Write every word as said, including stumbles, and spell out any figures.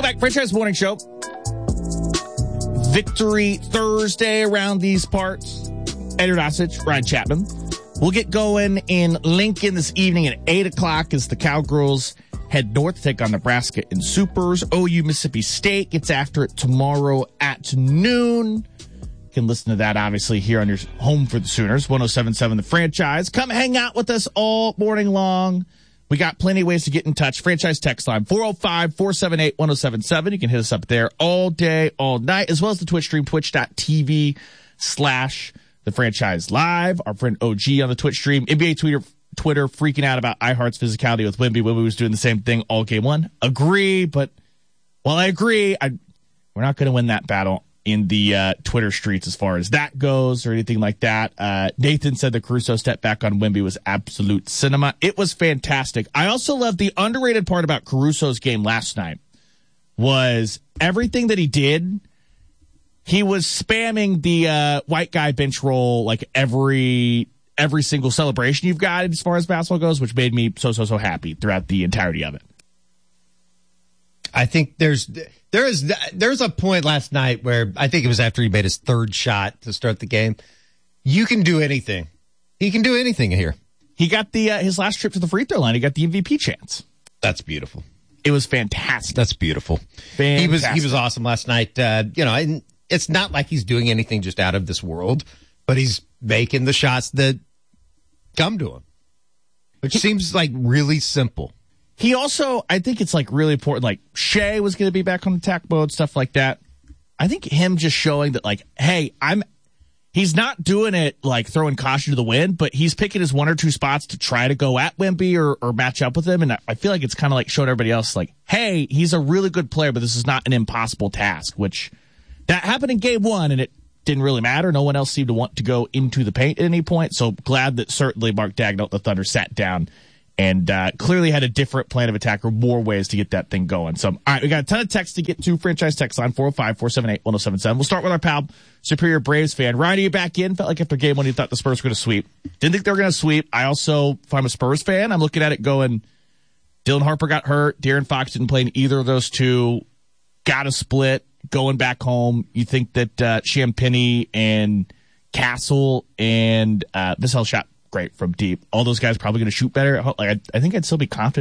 back. Franchise Morning Show. Victory Thursday around these parts. Edward Osich, Ryan Chapman. We'll get going in Lincoln this evening at eight o'clock as the Cowgirls head north to take on Nebraska in Supers. O U Mississippi State gets after it tomorrow at noon. You can listen to that, obviously, here on your home for the Sooners, one oh seven point seven The Franchise. Come hang out with us all morning long. We got plenty of ways to get in touch. Franchise text line, four oh five, four seven eight, one oh seven seven. You can hit us up there all day, all night, as well as the Twitch stream, twitch.tv slash The Franchise Live. Our friend O G on the Twitch stream. N B A Twitter, Twitter freaking out about iHeart's physicality with Wemby. Wemby was doing the same thing all game one. Agree, but while I agree, I, we're not going to win that battle in the uh, Twitter streets as far as that goes or anything like that. Uh, Nathan said the Caruso step back on Wemby was absolute cinema. It was fantastic. I also love the underrated part about Caruso's game last night was everything that he did. He was spamming the uh, white guy bench roll like every every single celebration you've got as far as basketball goes, which made me so, so, so happy throughout the entirety of it. I think there's there is there's a point last night where I think it was after he made his third shot to start the game. You can do anything. He can do anything here. He got the uh, his last trip to the free throw line. He got the M V P chance. That's beautiful. It was fantastic. That's beautiful. Fantastic. He was he was awesome last night. Uh, you know, and it's not like he's doing anything just out of this world, but he's making the shots that come to him, which he, seems like really simple. He also, I think it's like really important, like Shea was going to be back on attack mode, stuff like that. I think him just showing that like, hey, I'm, he's not doing it like throwing caution to the wind, but he's picking his one or two spots to try to go at Wemby or, or match up with him. And I feel like it's kind of like showing everybody else like, hey, he's a really good player, but this is not an impossible task, which that happened in game one and it didn't really matter. No one else seemed to want to go into the paint at any point. So glad that certainly Mark Daigneault, the Thunder, sat down and uh, clearly had a different plan of attack or more ways to get that thing going. So, all right, we got a ton of text to get to. Franchise text line, four oh five, four seven eight, one oh seven seven. We'll start with our pal, Superior Braves fan. Ryan, are you back in? Felt like after game one you thought the Spurs were going to sweep. Didn't think they were going to sweep. I also, if I'm a Spurs fan, I'm looking at it going, Dylan Harper got hurt. De'Aaron Fox didn't play in either of those two. Got a split. Going back home. You think that uh, Champagnie and Castle and uh, Vassell shot great from deep. All those guys probably going to shoot better. Like I, I think I'd still be confident